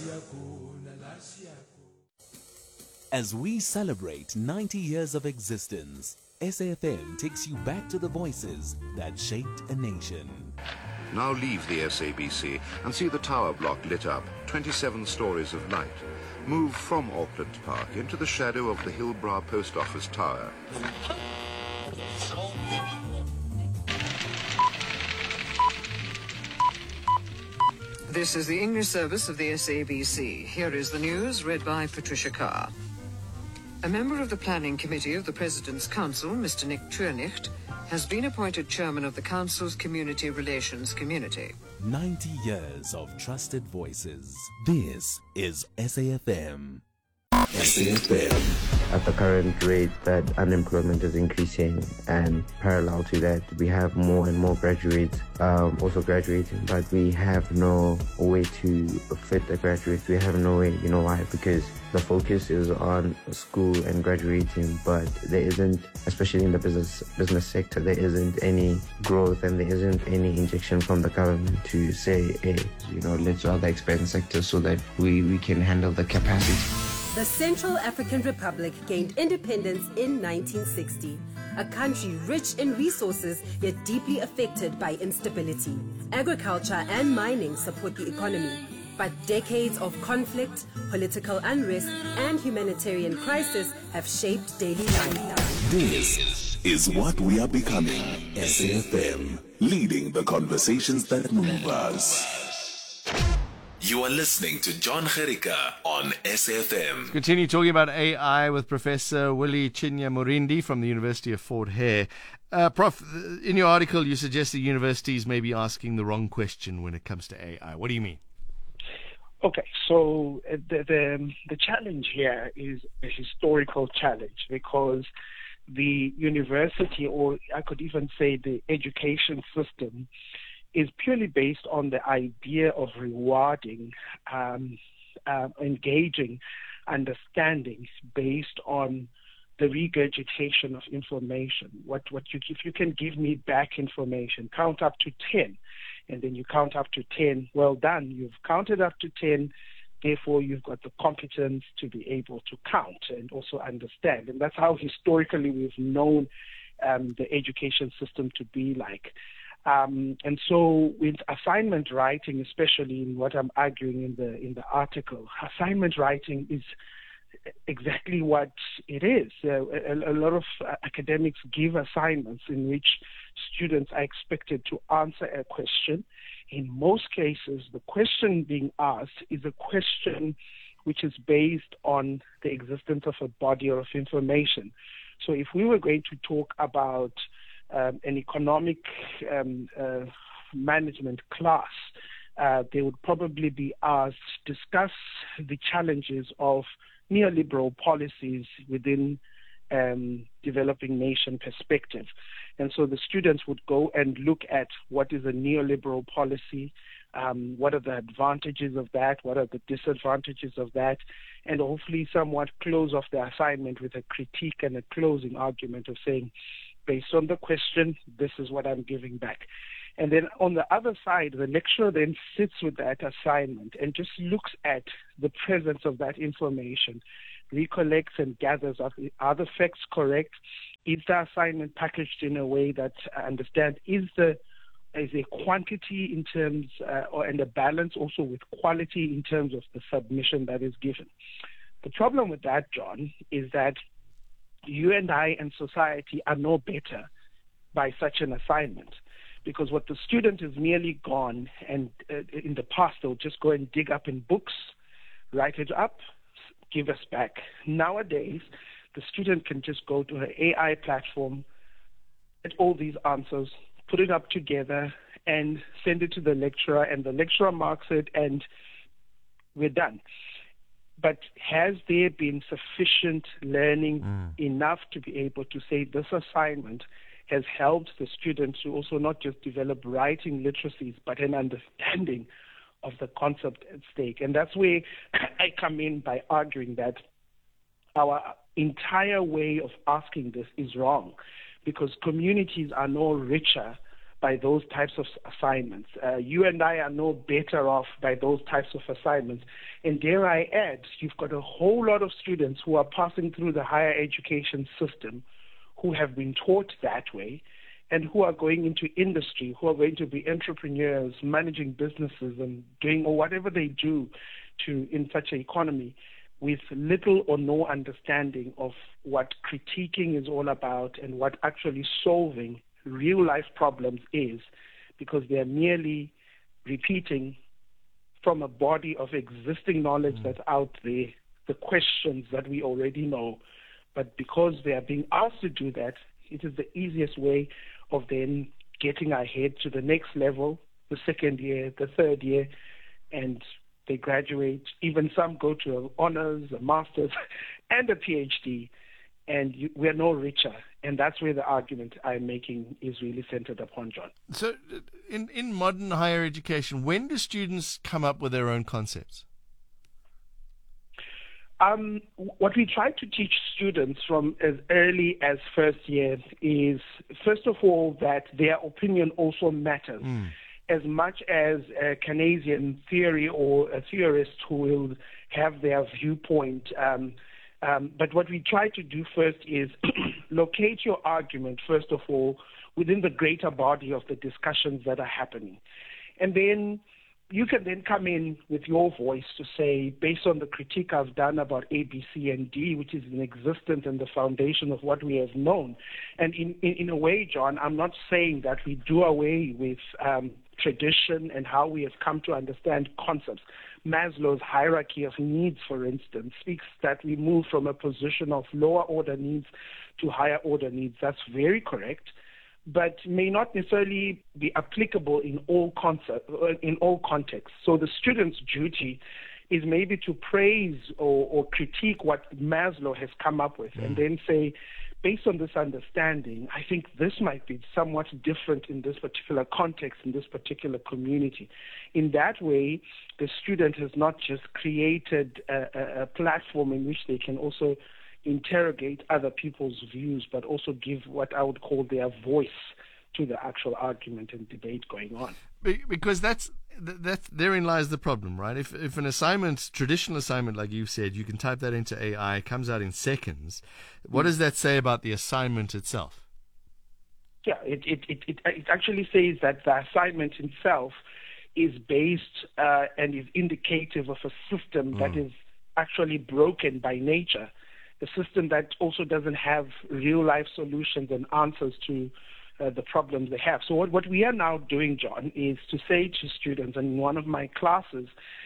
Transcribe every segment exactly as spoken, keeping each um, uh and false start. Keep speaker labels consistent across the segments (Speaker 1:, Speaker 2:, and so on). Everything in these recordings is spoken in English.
Speaker 1: As we celebrate ninety years of existence, S A F M takes you back to the voices that shaped a nation.
Speaker 2: Now leave the S A B C and see the tower block lit up, twenty-seven stories of light. Move from Auckland Park into the shadow of the Hillbrow Post Office Tower.
Speaker 3: This is the English service of the S A B C. Here is the news, read by Patricia Carr. A member of the Planning Committee of the President's Council, Mister Nick Tuernicht, has been appointed chairman of the Council's Community Relations Community.
Speaker 1: ninety years of trusted voices. This is S A F M. S A F M.
Speaker 4: At the current rate that unemployment is increasing, and parallel to that, we have more and more graduates um, also graduating, but we have no way to fit the graduates. We have no way, you know why? Because the focus is on school and graduating, but there isn't, especially in the business business sector, there isn't any growth and there isn't any injection from the government to say, hey, you know, let's rather expand sector so that we, we can handle the capacity.
Speaker 5: The Central African Republic gained independence in nineteen sixty, a country rich in resources yet deeply affected by instability. Agriculture and mining support the economy, but decades of conflict, political unrest, and humanitarian crisis have shaped daily life.
Speaker 1: This is what we are becoming. S A F M, leading the conversations that move us. You are listening to John Gericka on S A F M.
Speaker 6: Continue talking about A I with Professor Willie Chinya Murindi from the University of Fort Hare. Uh, Prof, in your article, you suggest that universities may be asking the wrong question when it comes to A I. What do you mean?
Speaker 7: Okay, so uh, the, the the challenge here is a historical challenge, because the university, or I could even say the education system, is purely based on the idea of rewarding, um, uh, engaging, understanding based on the regurgitation of information. What what you if you can give me back information, count up to ten, and then you count up to ten. Well done, you've counted up to ten. Therefore, you've got the competence to be able to count and also understand. And that's how historically we've known um, the education system to be like. Um, and so with assignment writing, especially in what I'm arguing in the in the article, assignment writing is exactly what it is. Uh, a, a lot of uh, academics give assignments in which students are expected to answer a question. In most cases, the question being asked is a question which is based on the existence of a body of information. So if we were going to talk about Um, an economic um, uh, management class, uh, they would probably be asked to discuss the challenges of neoliberal policies within um, developing nation perspective. And so the students would go and look at what is a neoliberal policy, um, what are the advantages of that, what are the disadvantages of that, and hopefully somewhat close off the assignment with a critique and a closing argument of saying, based on the question, this is what I'm giving back. And then on the other side, the lecturer then sits with that assignment and just looks at the presence of that information, recollects and gathers up, are the facts correct? Is the assignment packaged in a way that I understand? Is the is a quantity in terms uh, or and a balance also with quality in terms of the submission that is given? The problem with that, John, is that you and I and society are no better by such an assignment, because what the student is merely gone, and uh, in the past they'll just go and dig up in books, write it up, give us back. Nowadays, the student can just go to an A I platform, get all these answers, put it up together, and send it to the lecturer, and the lecturer marks it, and we're done. But has there been sufficient learning mm. enough to be able to say this assignment has helped the students to also not just develop writing literacies, but an understanding of the concept at stake? And that's where I come in by arguing that our entire way of asking this is wrong, because communities are no richer by those types of assignments. Uh, you and I are no better off by those types of assignments. And dare I add, you've got a whole lot of students who are passing through the higher education system who have been taught that way and who are going into industry, who are going to be entrepreneurs, managing businesses and doing or whatever they do to in such an economy with little or no understanding of what critiquing is all about and what actually solving real-life problems is, because they're merely repeating from a body of existing knowledge mm. that's out there the questions that we already know. But because they are being asked to do that, it is the easiest way of then getting ahead to the next level, the second year, the third year, and they graduate. Even some go to an honors, a master's, and a PhD, and you, we're no richer. And that's where the argument I'm making is really centered upon, John.
Speaker 6: So in, in modern higher education, when do students come up with their own concepts?
Speaker 7: Um, what we try to teach students from as early as first year is, first of all, that their opinion also matters. Mm. As much as a Keynesian theory or a theorist who will have their viewpoint. Um, um, but what we try to do first is locate your argument, first of all, within the greater body of the discussions that are happening. And then you can then come in with your voice to say, based on the critique I've done about A, B, C, and D, which is in existence and the foundation of what we have known. And in, in, in a way, John, I'm not saying that we do away with um, tradition and how we have come to understand concepts. Maslow's hierarchy of needs, for instance, speaks that we move from a position of lower order needs to higher order needs. That's very correct, but may not necessarily be applicable in all concept, in all contexts. So the student's duty is maybe to praise or, or critique what Maslow has come up with, mm. and then say, based on this understanding, I think this might be somewhat different in this particular context, in this particular community. In that way, the student has not just created a, a platform in which they can also interrogate other people's views, but also give what I would call their voice to the actual argument and debate going on.
Speaker 6: Because that's that's therein lies the problem, right? If if an assignment, traditional assignment, like you said, you can type that into A I, it comes out in seconds. What mm. does that say about the assignment itself?
Speaker 7: Yeah, it it it, it, it actually says that the assignment itself is based uh, and is indicative of a system mm. that is actually broken by nature. A system that also doesn't have real-life solutions and answers to uh, the problems they have. So what, what we are now doing, John, is to say to students, and in one of my classes,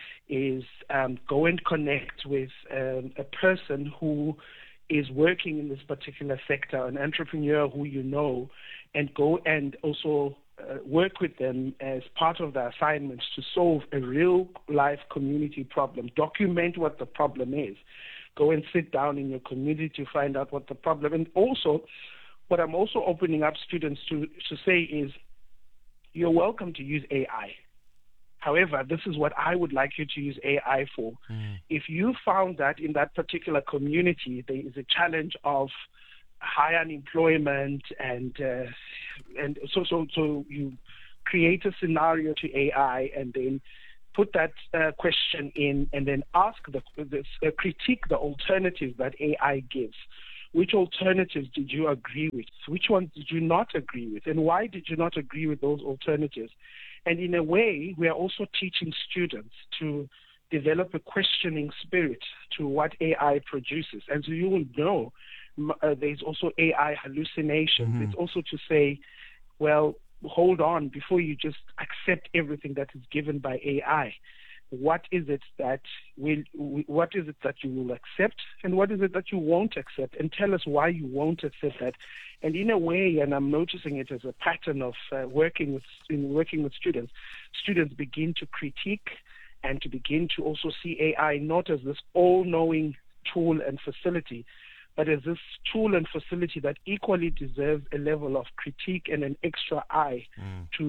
Speaker 7: is um, go and connect with um, a person who is working in this particular sector, an entrepreneur who you know, and go and also uh, work with them as part of the assignment to solve a real-life community problem. Document what the problem is. Go and sit down in your community to find out what the problem is. And also, what I'm also opening up students to, to say is, you're welcome to use A I. However, this is what I would like you to use A I for. Mm. If you found that in that particular community there is a challenge of high unemployment and uh, and so so so you create a scenario to A I and then put that uh, question in and then ask the, the uh, critique the alternatives that A I gives. Which alternatives did you agree with? Which ones did you not agree with? And why did you not agree with those alternatives? And in a way, we are also teaching students to develop a questioning spirit to what A I produces. And so you will know uh, there's also A I hallucinations. Mm-hmm. It's also to say, well, hold on before you just accept everything that is given by A I. What is it that will, what is it that you will accept, and what is it that you won't accept? And tell us why you won't accept that. And in a way, and I'm noticing it as a pattern of uh, working with in working with students, students begin to critique and to begin to also see A I not as this all-knowing tool and facility, but as this tool and facility that equally deserves a level of critique and an extra eye mm. to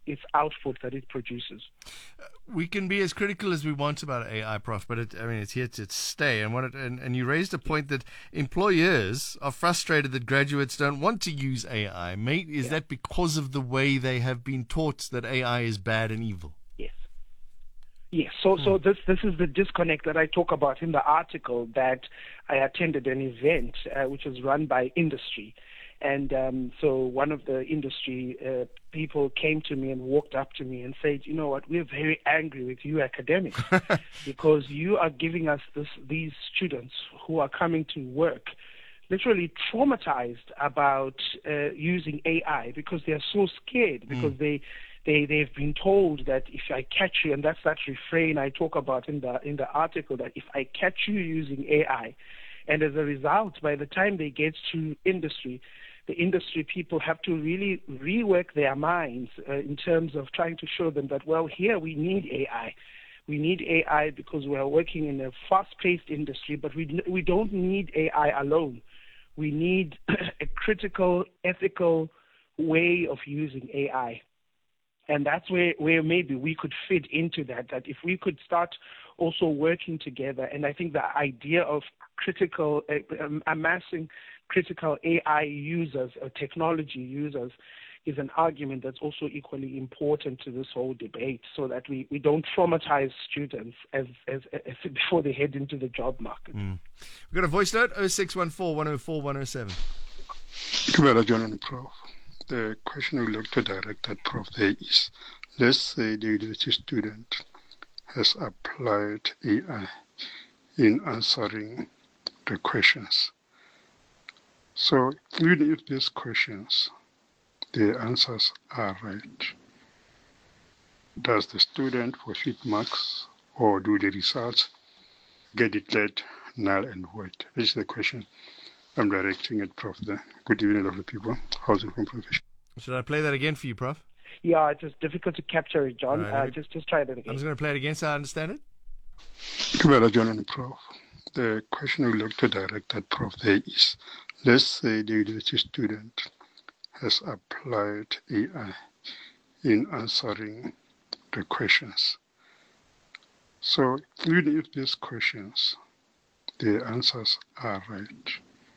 Speaker 7: its output that it produces.
Speaker 6: We can be as critical as we want about A I, Professor, but it, I mean, it's here to stay. And, what it, and and you raised a point that employers are frustrated that graduates don't want to use A I. May, is yeah. that because of the way they have been taught that A I is bad and evil?
Speaker 7: Yes. Yes. So, hmm. so this this is the disconnect that I talk about in the article, that I attended an event uh, which was run by industry. And um, so one of the industry uh, people came to me and walked up to me and said, you know what, we're very angry with you academics because you are giving us this, these students who are coming to work literally traumatized about uh, using A I because they are so scared, because mm. they, they, they've been told that if I catch you, and that's that refrain I talk about in the, in the article, that if I catch you using A I, and as a result, by the time they get to industry, the industry people have to really rework their minds uh, in terms of trying to show them that, well, here we need A I. We need A I because we are working in a fast-paced industry, but we we don't need A I alone. We need a critical, ethical way of using A I. And that's where, where maybe we could fit into that, that if we could start also working together. And I think the idea of critical, uh, um, amassing critical A I users or technology users is an argument that's also equally important to this whole debate, so that we, we don't traumatize students as, as, as before they head into the job market.
Speaker 6: Mm. We've got a voice note, oh six one four, one oh four, one oh seven.
Speaker 8: Well, John and Prof. The question I would like to direct at Prof there is, let's say the university student has applied A I in answering the questions. So even if these questions, the answers are right, does the student forfeit marks, or do the results get declared null and void? This is the question I'm directing at Prof there. Good evening, lovely people. How's it from profession?
Speaker 6: Should I play that again for you, Prof?
Speaker 7: Yeah, it's just difficult to capture it, John.
Speaker 6: Right,
Speaker 7: uh, just just try that again.
Speaker 6: I'm just going to play it again so I understand it.
Speaker 8: Well, John and Prof. The question I would like to direct at Prof there is, let's say the university student has applied A I in answering the questions. So even if these questions, the answers are right,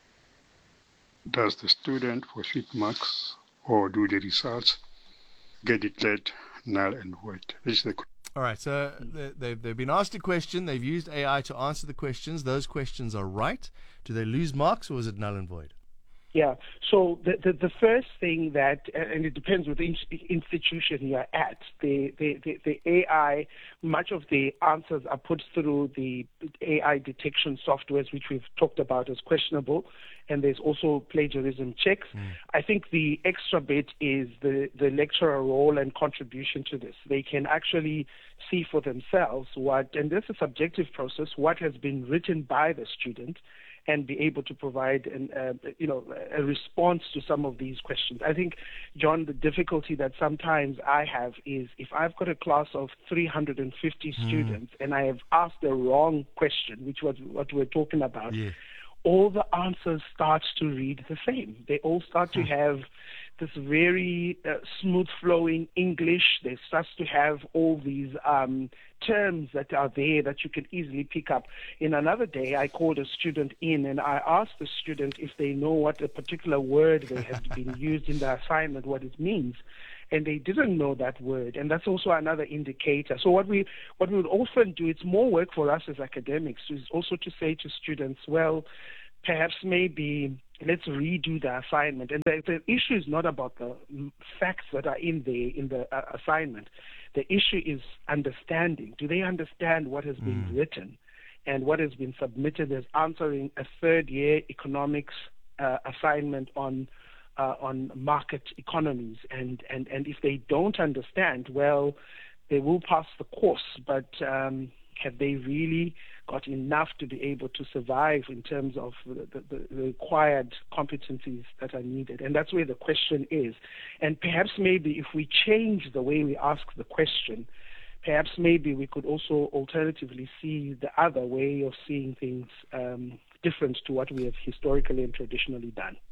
Speaker 8: does the student forfeit marks, or do the results get declared null and void? This is the question.
Speaker 6: All right, so they've, they've been asked a question. They've used A I to answer the questions. Those questions are right. Do they lose marks, or is it null and void?
Speaker 7: Yeah, so the, the, the first thing that, and it depends with the institution you're at, the, the, the, the A I, much of the answers are put through the A I detection softwares, which we've talked about as questionable, and there's also plagiarism checks. Mm. I think the extra bit is the, the lecturer role and contribution to this. They can actually see for themselves what, and this is a subjective process, what has been written by the student, and be able to provide an, uh, you know, a response to some of these questions. I think, John, the difficulty that sometimes I have is if I've got a class of three hundred fifty mm. students and I have asked the wrong question, which was what we're talking about, yeah. all the answers start to read the same. They all start to have this very uh, smooth-flowing English. They start to have all these um, terms that are there that you can easily pick up. In another day, I called a student in and I asked the student if they know what a particular word that has been used in the assignment, what it means. And they didn't know that word, and that's also another indicator. So what we what we would often do, it's more work for us as academics, is also to say to students, well, perhaps maybe let's redo the assignment. And the, the issue is not about the facts that are in the in the uh, assignment. The issue is understanding. Do they understand what has been mm. written and what has been submitted as answering a third-year economics uh, assignment on uh, on market economies? And, and, and if they don't understand, well, they will pass the course, but um, have they really got enough to be able to survive in terms of the, the, the required competencies that are needed? And that's where the question is. And perhaps maybe if we change the way we ask the question, perhaps maybe we could also alternatively see the other way of seeing things um, different to what we have historically and traditionally done.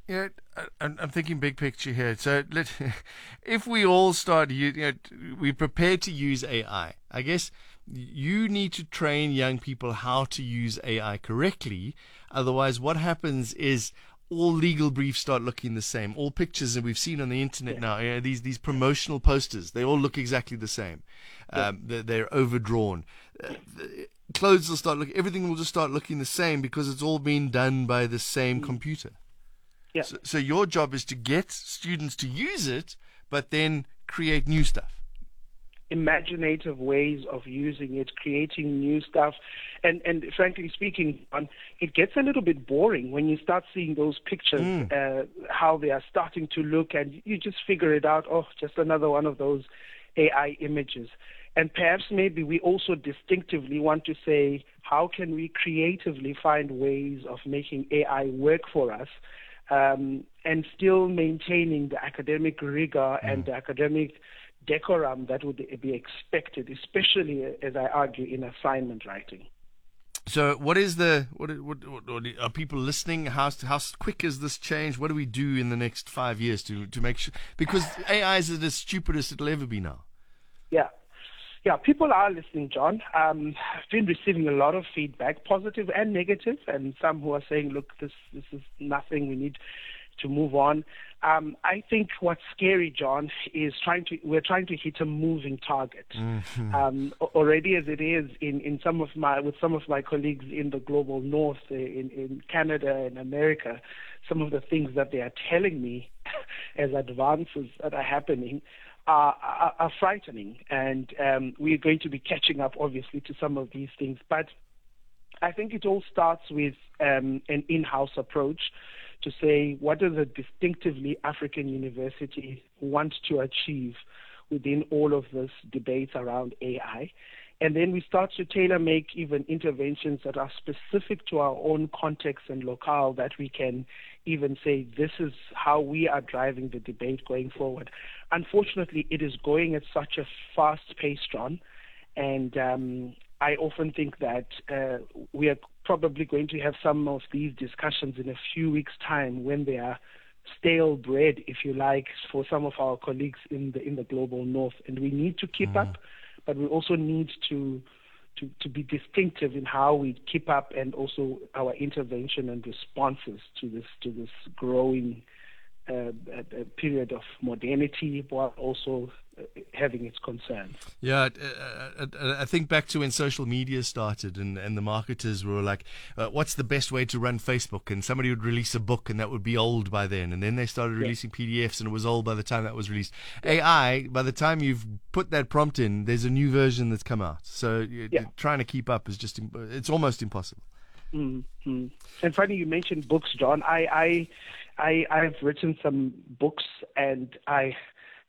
Speaker 6: Yeah, I'm I'm thinking big picture here. So, let, if we all start, you know, we're prepared to use A I. I guess you need to train young people how to use A I correctly. Otherwise, what happens is all legal briefs start looking the same. All pictures that we've seen on the internet yeah. now, you know, these these promotional posters, they all look exactly the same. Yeah. Um, they're, they're overdrawn. Uh, clothes will start looking. Everything will just start looking the same because it's all been done by the same mm. computer.
Speaker 7: Yeah.
Speaker 6: So, so your job is to get students to use it, but then create new stuff.
Speaker 7: Imaginative ways of using it, creating new stuff. And, and frankly speaking, um, it gets a little bit boring when you start seeing those pictures, mm. uh, how they are starting to look, and you just figure it out, oh, just another one of those A I images. And perhaps maybe we also distinctively want to say, how can we creatively find ways of making A I work for us? Um, and still maintaining the academic rigor mm. and the academic decorum that would be expected, especially, as I argue, in assignment writing.
Speaker 6: So what is the, what, what, what, what are people listening? How, how quick is this change? What do we do in the next five years to, to make sure, because A I is the stupidest it'll ever be now.
Speaker 7: Yeah. Yeah, people are listening, John. Um, I've been receiving a lot of feedback, positive and negative, and some who are saying, look, this, this is nothing, we need to move on. Um, I think what's scary, John, is trying to we're trying to hit a moving target. Mm-hmm. Um, already as it is in, in some of my with some of my colleagues in the global north, in, in Canada and America, some of the things that they are telling me as advances that are happening Are, are, are frightening, and um, we're going to be catching up, obviously, to some of these things. But I think it all starts with um, an in-house approach to say, what does a distinctively African university want to achieve within all of this debate around A I? And then we start to tailor-make even interventions that are specific to our own context and locale, that we can even say, this is how we are driving the debate going forward. Unfortunately, it is going at such a fast pace, John, and um, I often think that uh, we are probably going to have some of these discussions in a few weeks' time, when they are stale bread, if you like, for some of our colleagues in the in the global north. And we need to keep mm. up, but we also need to, to to be distinctive in how we keep up, and also our intervention and responses to this to this growing uh, a, a period of modernity, while also uh, having its concerns.
Speaker 6: Yeah, uh, uh, I think back to when social media started, and, and the marketers were like, uh, what's the best way to run Facebook? And somebody would release a book, and that would be old by then. And then they started releasing yeah. P D Fs, and it was old by the time that was released. A I, by the time you've put that prompt in, there's a new version that's come out. So yeah. trying to keep up is just, it's almost impossible.
Speaker 7: Mm-hmm. And funny you mentioned books, John. I, I, I, I've written some books, and I,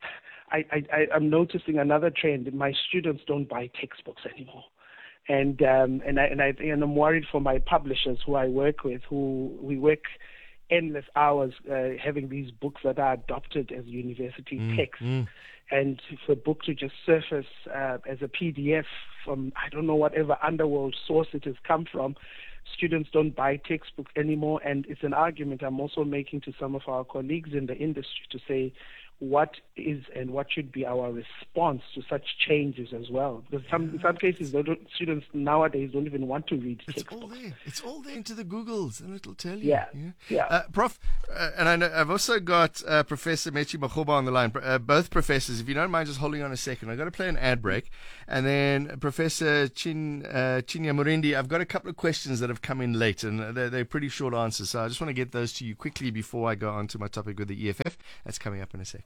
Speaker 7: I, I, I'm noticing another trend. My students don't buy textbooks anymore, and um, and I and I and I'm worried for my publishers who I work with, who we work endless hours uh, having these books that are adopted as university mm, text. Mm. And for a book to just surface uh, as a P D F from, I don't know, whatever underworld source it has come from, students don't buy textbooks anymore. And it's an argument I'm also making to some of our colleagues in the industry to say, what is and what should be our response to such changes as well? Because some, in some cases, students nowadays don't even want to read
Speaker 6: it's
Speaker 7: textbooks.
Speaker 6: All there. It's all there into the Googles, and it'll tell you.
Speaker 7: Yeah,
Speaker 6: yeah.
Speaker 7: yeah.
Speaker 6: Uh, Prof, uh, and I know, I've also got uh, Professor Mechi Makgoba on the line. Uh, both professors, if you don't mind just holding on a second, I've got to play an ad break. And then Professor Chin, uh, Chinya Murindi, I've got a couple of questions that have come in late, and they're, they're pretty short answers. So I just want to get those to you quickly before I go on to my topic with the E F F. That's coming up in a sec.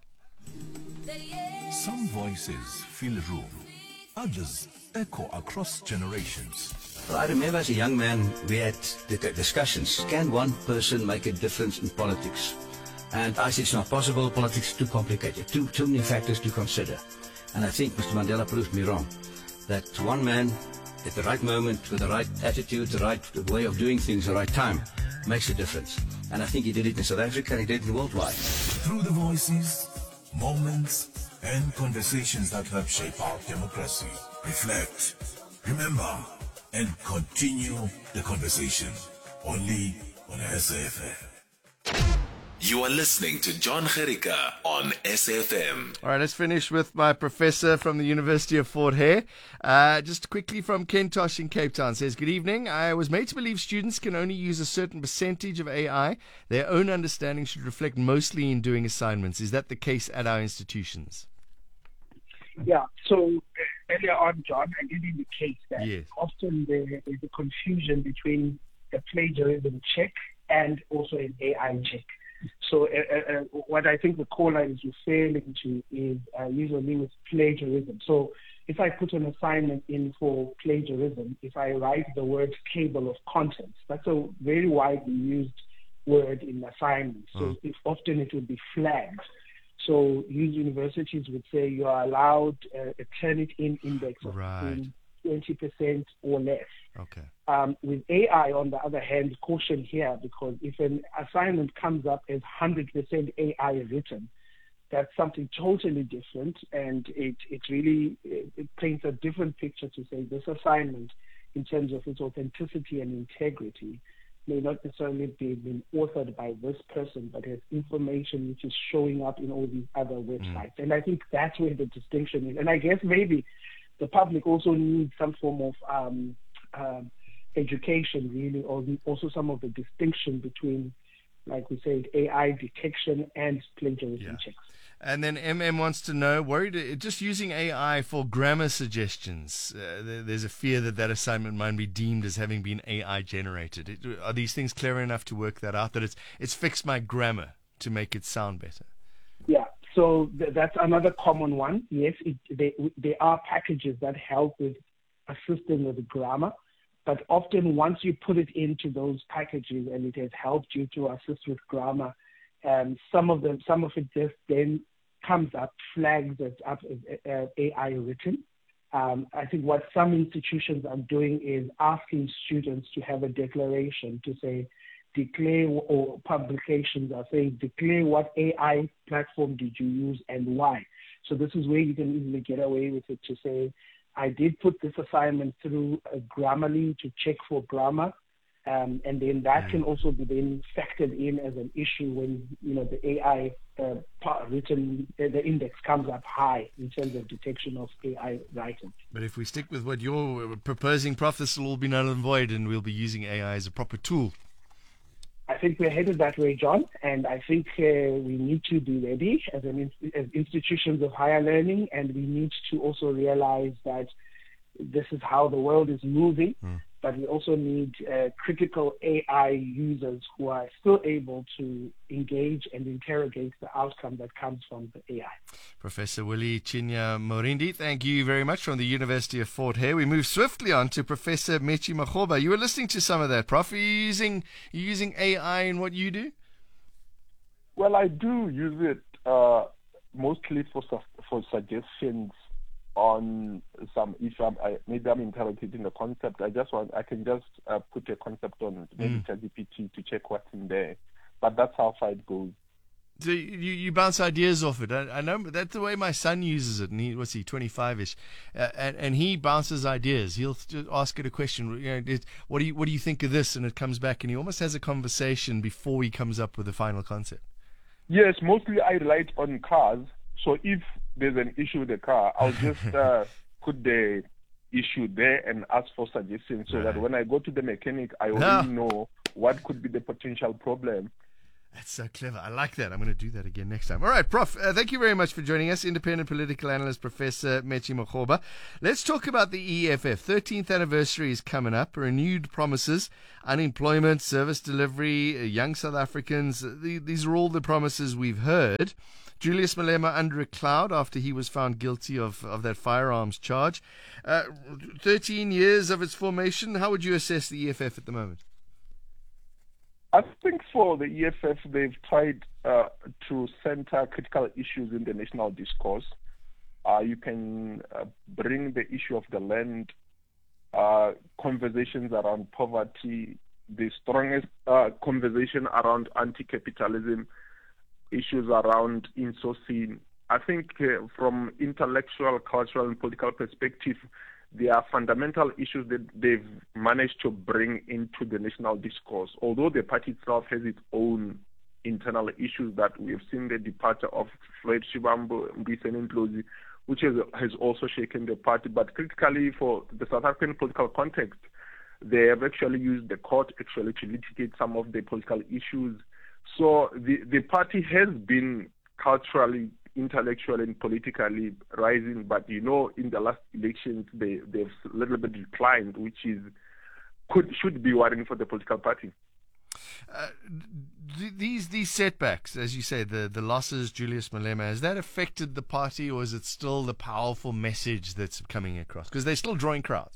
Speaker 1: Some voices fill a room, others echo across generations.
Speaker 9: Well, I remember as a young man, we had the discussions. Can one person make a difference in politics? And I said it's not possible. Politics is too complicated, too, too many factors to consider. And I think Mister Mandela proved me wrong. That one man at the right moment, with the right attitude, the right way of doing things, the right time, makes a difference. And I think he did it in South Africa, and he did it worldwide.
Speaker 1: Through the voices, moments, and conversations that help shape our democracy. Reflect, remember, and continue the conversation. Only on S A F M. You are listening to John Gericka on S F M.
Speaker 6: All right, let's finish with my professor from the University of Fort Hare. Uh, just quickly from Kentosh in Cape Town says, good evening. I was made to believe students can only use a certain percentage of A I. Their own understanding should reflect mostly in doing assignments. Is that the case at our institutions?
Speaker 7: Yeah, so earlier on, John, I did indicate that
Speaker 6: yes.
Speaker 7: often there is a confusion between a plagiarism check and also an A I check. So uh, uh, what I think the caller is referring to is uh, usually with plagiarism. So if I put an assignment in for plagiarism, if I write the word table of contents, that's a very widely used word in assignments. So mm. if often it would be flagged. So these universities would say you are allowed uh, a Turnitin index of
Speaker 6: right.
Speaker 7: twenty percent or less.
Speaker 6: Okay.
Speaker 7: Um, with A I, on the other hand, caution here, because if an assignment comes up as one hundred percent A I written, that's something totally different, and it, it really it, it paints a different picture to say this assignment, in terms of its authenticity and integrity, may not necessarily be been authored by this person, but has information which is showing up in all these other websites. Mm. And I think that's where the distinction is. And I guess maybe the public also needs some form of um, um, education, really, or the, also some of the distinction between, like we said, A I detection and plagiarism yeah. checks.
Speaker 6: And then M M wants to know, worried, just using A I for grammar suggestions, uh, there's a fear that that assignment might be deemed as having been A I generated. It, are these things clever enough to work that out, that it's it's fixed my grammar to make it sound better?
Speaker 7: Yeah, so th- that's another common one. Yes, it, they, there are packages that help with assisting with grammar, but often once you put it into those packages and it has helped you to assist with grammar, um, some of them, some of it just then comes up, flags it up as uh, A I written. Um, I think what some institutions are doing is asking students to have a declaration to say, declare, or publications are saying, declare what A I platform did you use and why. So this is where you can easily get away with it to say, I did put this assignment through uh, Grammarly to check for grammar. Um, and then that can also be then factored in as an issue when, you know, the A I uh, part written, uh, the index comes up high in terms of detection of A I writing.
Speaker 6: But if we stick with what you're proposing, Prof, this will all be null and void and we'll be using A I as a proper tool.
Speaker 7: I think we're headed that way, John, and I think uh, we need to be ready as, an, as institutions of higher learning, and we need to also realize that this is how the world is moving. Mm. But we also need uh, critical A I users who are still able to engage and interrogate the outcome that comes from the A I.
Speaker 6: Professor Willie Chinya Morindi, thank you very much, from the University of Fort Hare. We move swiftly on to Professor Mechi Makgoba. You were listening to some of that, Prof. Are you using, are you using A I in what you do?
Speaker 10: Well, I do use it uh, mostly for for suggestions on some issue. I, maybe I'm interrogating the concept. I just want, I can just uh, put a concept on maybe mm. ChatGPT to check what's in there. But that's how far it goes.
Speaker 6: So you, you bounce ideas off it. I, I know that's the way my son uses it. And he, what's he, twenty-five-ish, uh, and and he bounces ideas. He'll just ask it a question. You know, what do you what do you think of this? And it comes back, and he almost has a conversation before he comes up with the final concept.
Speaker 10: Yes, mostly I rely on cars. So if there's an issue with the car, I'll just uh, put the issue there and ask for suggestions so right. that when I go to the mechanic, I already no. know what could be the potential problem.
Speaker 6: That's so clever. I like that. I'm going to do that again next time. All right, Prof, uh, thank you very much for joining us. Independent political analyst, Professor Mechi Makgoba. Let's talk about the E F F. thirteenth anniversary is coming up. Renewed promises, unemployment, service delivery, uh, young South Africans. Uh, the, these are all the promises we've heard. Julius Malema under a cloud after he was found guilty of, of that firearms charge. Uh, thirteen years of its formation. How would you assess the E F F at the moment?
Speaker 10: I think for the E F F, they've tried uh, to center critical issues in the national discourse. Uh, you can uh, bring the issue of the land, uh, conversations around poverty, the strongest uh, conversation around anti-capitalism, issues around insourcing. I think uh, from intellectual, cultural, and political perspective, there are fundamental issues that they've managed to bring into the national discourse. Although the party itself has its own internal issues that we've seen the departure of Floyd Shivambu, Mbuyiseni Ndlozi, which has, has also shaken the party. But critically for the South African political context, they have actually used the court actually to litigate some of the political issues. So the, the party has been culturally, intellectually, and politically rising, but you know, in the last elections, they, they've a little bit declined, which is could should be worrying for the political party.
Speaker 6: Uh, th- these these setbacks, as you say, the, the losses, Julius Malema, has that affected the party, or is it still the powerful message that's coming across? Because they're still drawing crowds.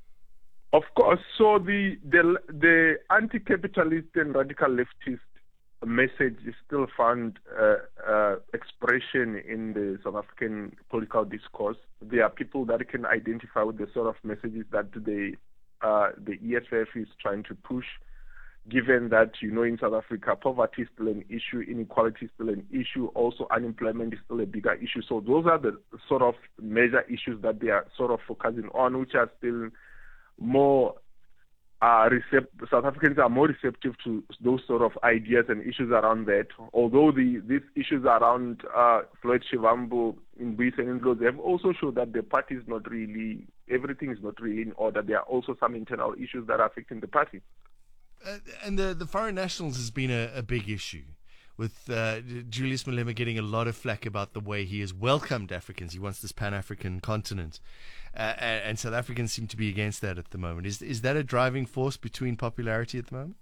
Speaker 10: Of course. So the the, the anti-capitalist and radical leftist message is still found uh, uh, expression in the South African political discourse. There are people that can identify with the sort of messages that the uh, the E F F is trying to push. Given that, you know, in South Africa, poverty is still an issue, inequality is still an issue, also unemployment is still a bigger issue. So those are the sort of major issues that they are sort of focusing on, which are still more uh, recept- South Africans are more receptive to those sort of ideas and issues around that. Although the these issues around uh, Floyd Shivambu, Mbuyiseni Ndlozi have also shown that the party is not really, everything is not really in order. There are also some internal issues that are affecting the party.
Speaker 6: Uh, and the, the foreign nationals has been a, a big issue, with uh, Julius Malema getting a lot of flack about the way he has welcomed Africans. He wants this Pan-African continent, uh, and, and South Africans seem to be against that at the moment. Is is that a driving force between popularity at the moment?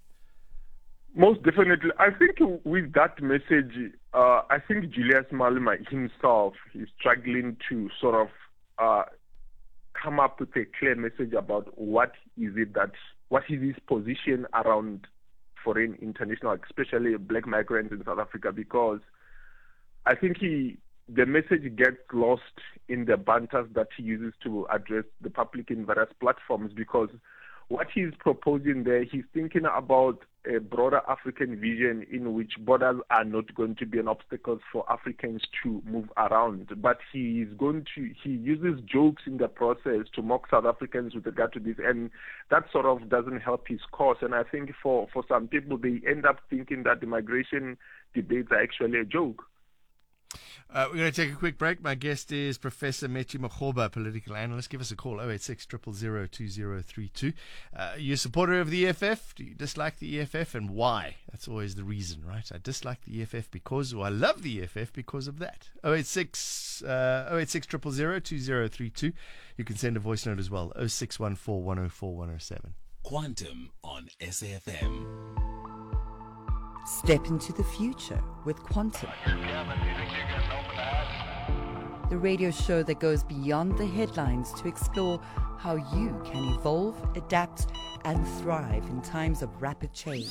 Speaker 10: Most definitely. I think with that message, uh, I think Julius Malema himself is struggling to sort of uh, come up with a clear message about what is it that what is his position around foreign international, especially black migrants in South Africa, because I think he the message gets lost in the banters that he uses to address the public in various platforms, because what he's proposing there, he's thinking about a broader African vision in which borders are not going to be an obstacle for Africans to move around. But he is going to, he uses jokes in the process to mock South Africans with regard to this, and that sort of doesn't help his cause. And I think for, for some people, they end up thinking that the migration debates are actually a joke.
Speaker 6: Uh, we're going to take a quick break. My guest is Professor Mechi Makgoba, political analyst. Give us a call, oh eight six, zero zero zero, two zero three two. Uh, are you a supporter of the E F F? Do you dislike the E F F, and why? That's always the reason, right? I dislike the E F F because, or I love the E F F because of that. oh eight six, zero zero zero, two zero three two. You can send a voice note as well, oh six one four, one oh four, one oh seven.
Speaker 1: Quantum on S A F M.
Speaker 11: Step into the future with Quantum, the radio show that goes beyond the headlines to explore how you can evolve, adapt, and thrive in times of rapid change.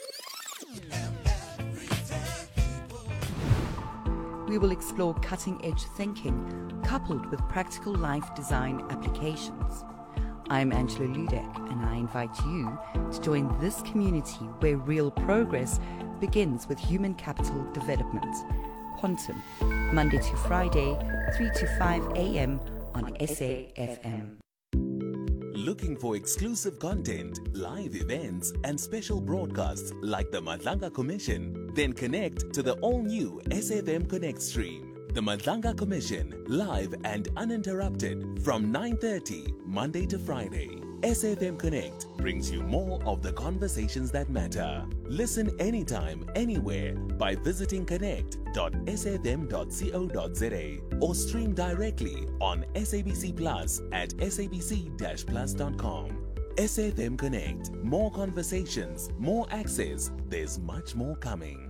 Speaker 11: We will explore cutting-edge thinking coupled with practical life design applications. I'm Angela Ludek, and I invite you to join this community where real progress begins with human capital development. Quantum, Monday to Friday, three to five a.m. on S A F M.
Speaker 1: Looking for exclusive content, live events, and special broadcasts like the Madlanga Commission? Then connect to the all-new S A F M Connect stream. The Madlanga Commission, live and uninterrupted from nine thirty, Monday to Friday. S A F M Connect brings you more of the conversations that matter. Listen anytime, anywhere by visiting connect dot s a f m dot co dot z a or stream directly on S A B C Plus at s a b c dash plus dot com. S A F M Connect. More conversations, more access. There's much more coming.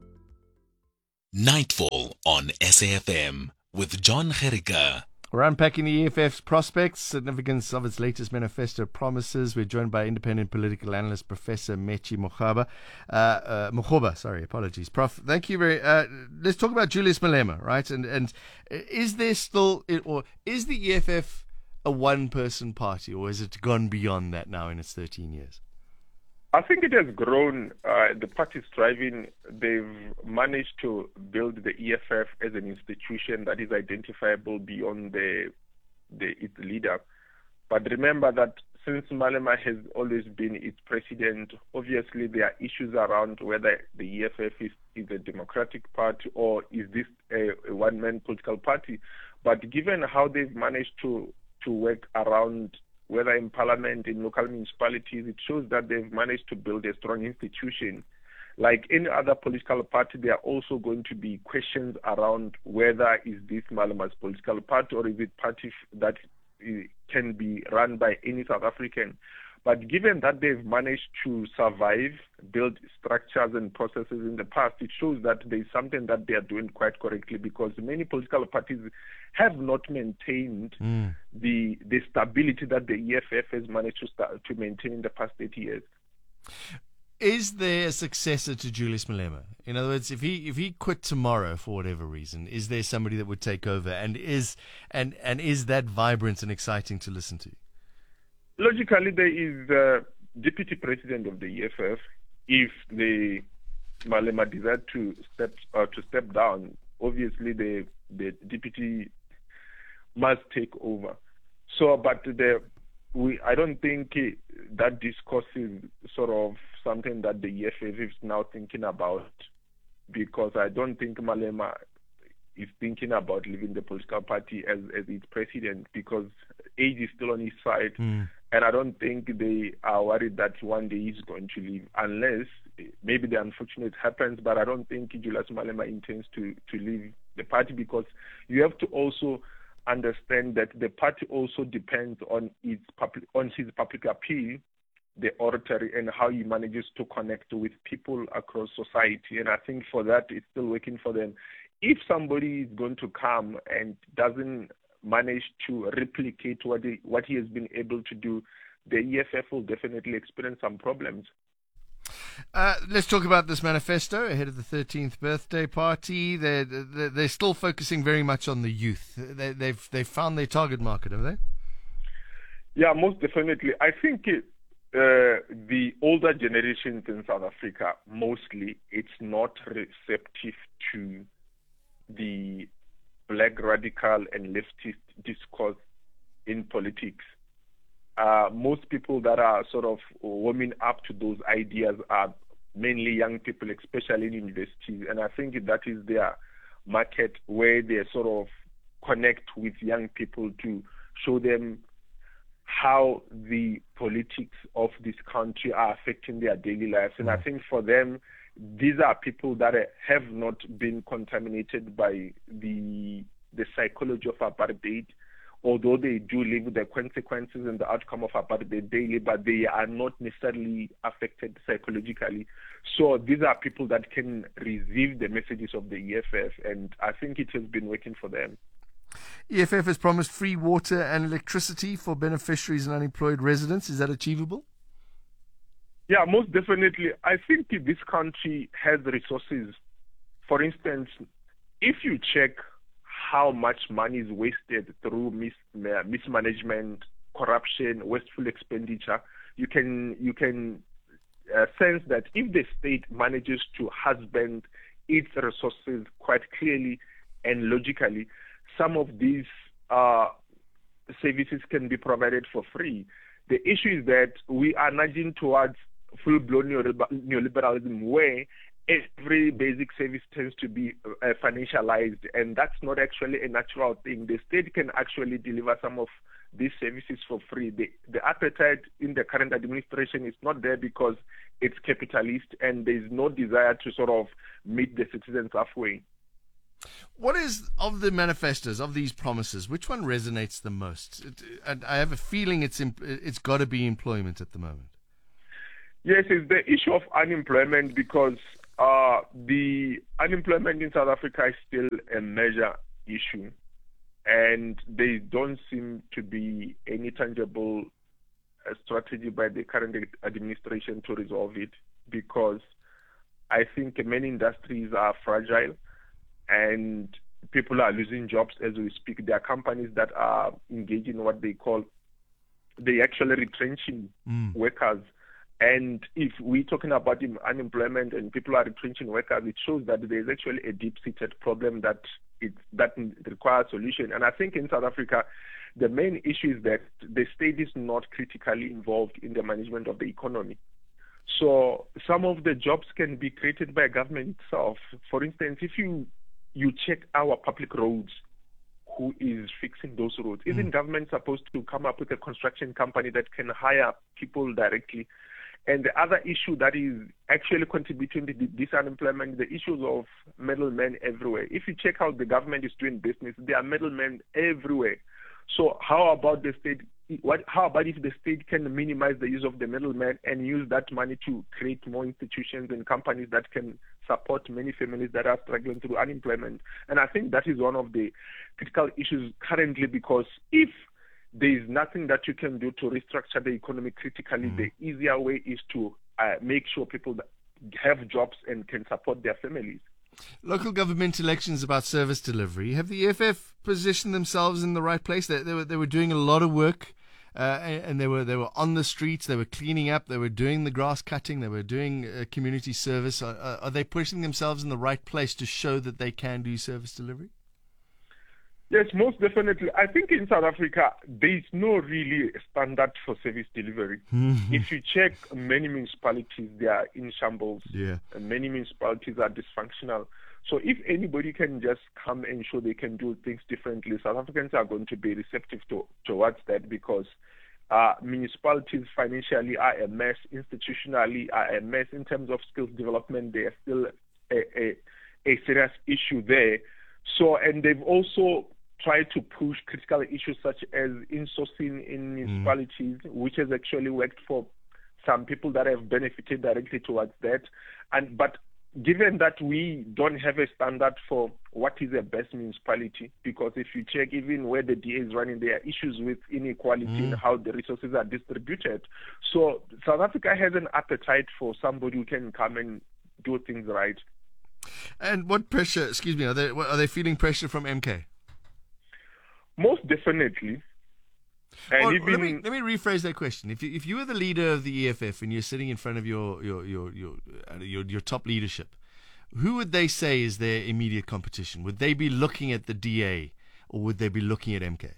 Speaker 1: Nightfall on S A F M with John Gericka.
Speaker 6: We're unpacking the E F F's prospects, significance of its latest manifesto promises. We're joined by independent political analyst Professor Mechi Makgoba. Uh, uh, Makgoba, sorry, apologies, Prof. Thank you very. Uh, let's talk about Julius Malema, right? And and is there still, or is the E F F a one-person party, or has it gone beyond that now in its thirteen years?
Speaker 10: I think it has grown. Uh, the party is thriving. They've managed to build the E F F as an institution that is identifiable beyond the, the its leader. But remember that since Malema has always been its president, obviously there are issues around whether the E F F is, is a democratic party or is this a, a one-man political party. But given how they've managed to, to work around, whether in parliament, in local municipalities, it shows that they've managed to build a strong institution. Like any other political party, there are also going to be questions around whether is this Malema's political party or is it party that can be run by any South African. But given that they've managed to survive, build structures and processes in the past, it shows that there's something that they are doing quite correctly, because many political parties have not maintained mm. the the stability that the E F F has managed to start, to maintain in the past eight years.
Speaker 6: Is there a successor to Julius Malema? In other words, if he if he quit tomorrow for whatever reason, is there somebody that would take over? And is and and is that vibrant and exciting to listen to?
Speaker 10: Logically, there is the deputy president of the E F F. If the Malema desire to step uh, to step down, obviously the the deputy must take over. So, but the we I don't think that discourse is sort of something that the E F F is now thinking about, because I don't think Malema is thinking about leaving the political party as, as its president, because age is still on his side. Mm. And I don't think they are worried that one day he's going to leave, unless maybe the unfortunate happens, but I don't think Julius Malema intends to, to leave the party, because you have to also understand that the party also depends on its public, on his public appeal, the oratory, and how he manages to connect with people across society. And I think for that, it's still working for them. If somebody is going to come and doesn't manage to replicate what he, what he has been able to do, the E F F will definitely experience some problems.
Speaker 6: Uh, let's talk about this manifesto ahead of the thirteenth birthday party. They're, they're, they're still focusing very much on the youth. They, they've they've found their target market, have they?
Speaker 10: Yeah, most definitely. I think it, uh, the older generations in South Africa, mostly, it's not receptive to the black radical and leftist discourse in politics. Uh, most people that are sort of warming up to those ideas are mainly young people, especially in universities. And I think that is their market, where they sort of connect with young people to show them how the politics of this country are affecting their daily lives. And I think for them, these are people that have not been contaminated by the the psychology of apartheid, although they do live with the consequences and the outcome of apartheid daily, but they are not necessarily affected psychologically. So these are people that can receive the messages of the E F F, and I think it has been working for them.
Speaker 6: E F F has promised free water and electricity for beneficiaries and unemployed residents. Is that achievable?
Speaker 10: Yeah, most definitely. I think this country has resources. For instance, if you check how much money is wasted through mis- mismanagement, corruption, wasteful expenditure, you can you can uh, sense that if the state manages to husband its resources quite clearly and logically, some of these uh, services can be provided for free. The issue is that we are nudging towards full-blown neoliberalism, where every basic service tends to be uh, financialized, and that's not actually a natural thing. The state can actually deliver some of these services for free. The, the appetite in the current administration is not there because it's capitalist, and there's no desire to sort of meet the citizens halfway.
Speaker 6: What is, of the manifestos, of these promises, which one resonates the most? It, and I have a feeling it's it's got to be employment at the moment.
Speaker 10: Yes, it's the issue of unemployment, because uh, the unemployment in South Africa is still a major issue, and there don't seem to be any tangible uh, strategy by the current administration to resolve it, because I think many industries are fragile and people are losing jobs as we speak. There are companies that are engaging in what they call, they actually retrenching mm. workers. And if we're talking about unemployment and people are retrenching workers, it shows that there's actually a deep-seated problem that it, that requires solution. And I think in South Africa, The main issue is that the state is not critically involved in the management of the economy. So some of the jobs can be created by government itself. For instance, if you you check our public roads, who is fixing those roads? Mm. Isn't government supposed to come up with a construction company that can hire people directly? And the other issue that is actually contributing to this unemployment, the issues of middlemen everywhere. If you check how the government is doing business, there are middlemen everywhere. So how about the state? What? How about if the state can minimize the use of the middlemen and use that money to create more institutions and companies that can support many families that are struggling through unemployment? And I think that is one of the critical issues currently, because if there is nothing that you can do to restructure the economy critically, mm. the easier way is to uh, make sure people have jobs and can support their families.
Speaker 6: Local government elections about service delivery. Have the E F F positioned themselves in the right place? They, they were they were doing a lot of work, uh, and, and they were they were on the streets. They were cleaning up. They were doing the grass cutting. They were doing uh, community service. Are, are they pushing themselves in the right place to show that they can do service delivery?
Speaker 10: Yes, most definitely. I think in South Africa, there is no really standard for service delivery. If you check many municipalities, they are in shambles.
Speaker 6: Yeah.
Speaker 10: And many municipalities are dysfunctional. So if anybody can just come and show they can do things differently, South Africans are going to be receptive to, towards that, because uh, municipalities financially are a mess, institutionally are a mess. In terms of skills development, they are still a, a, a serious issue there. So, and they've also tried to push critical issues such as insourcing in municipalities, mm. which has actually worked for some people that have benefited directly towards that. And but given that we don't have a standard for what is the best municipality, because if you check even where the D A is running, there are issues with inequality mm. in how the resources are distributed. So South Africa has an appetite for somebody who can come and do things right.
Speaker 6: And what pressure, excuse me, are they are they feeling pressure from M K?
Speaker 10: Most definitely. And
Speaker 6: Well,
Speaker 10: even,
Speaker 6: let me let me rephrase that question. If you if you were the leader of the E F F and you're sitting in front of your your your your uh, your, your top leadership, who would they say is their immediate competition? Would they be looking at the D A or would they be looking at M K?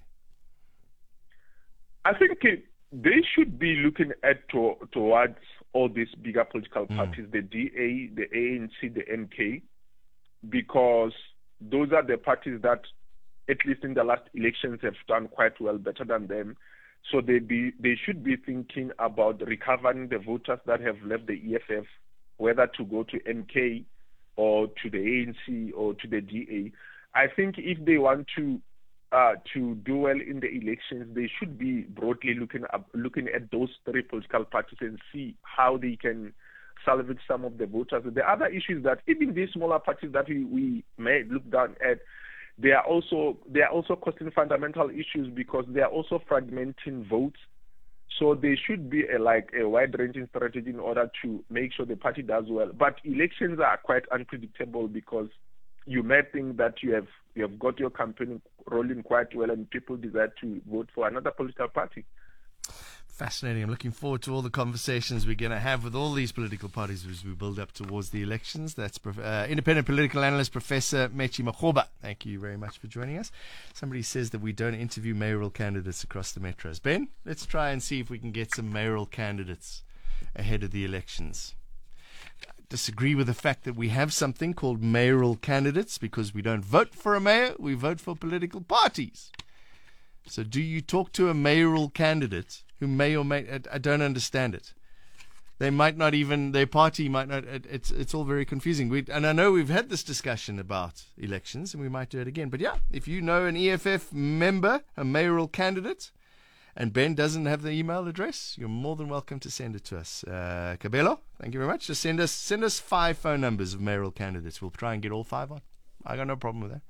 Speaker 10: I think it, they should be looking at to, towards all these bigger political parties, mm. the D A, the A N C, the M K, because those are the parties that, at least in the last elections, have done quite well, better than them. So they be they should be thinking about recovering the voters that have left the E F F, whether to go to M K or to the A N C or to the D A. I think if they want to uh, to do well in the elections, they should be broadly looking up, looking at those three political parties and see how they can salvage some of the voters. The other issue is that even these smaller parties that we, we may look down at, They are also they are also causing fundamental issues because they are also fragmenting votes. So there should be a like a wide-ranging strategy in order to make sure the party does well. But elections are quite unpredictable because you may think that you have you have got your campaign rolling quite well and people desire to vote for another political party.
Speaker 6: Fascinating. I'm looking forward to all the conversations we're going to have with all these political parties as we build up towards the elections. That's uh, independent political analyst Professor Mechi Makgoba. Thank you very much for joining us. Somebody says that we don't interview mayoral candidates across the metros. Ben, let's try and see if we can get some mayoral candidates ahead of the elections. I disagree with the fact that we have something called mayoral candidates because we don't vote for a mayor, we vote for political parties. So do you talk to a mayoral candidate who may or may, I don't understand it. They might not even, their party might not, it, it's it's all very confusing. We, and I know we've had this discussion about elections and we might do it again. But yeah, if you know an E F F member, a mayoral candidate, and Ben doesn't have the email address, you're more than welcome to send it to us. Uh, Cabello, thank you very much. Just send us, send us five phone numbers of mayoral candidates. We'll try and get all five on. I got no problem with that.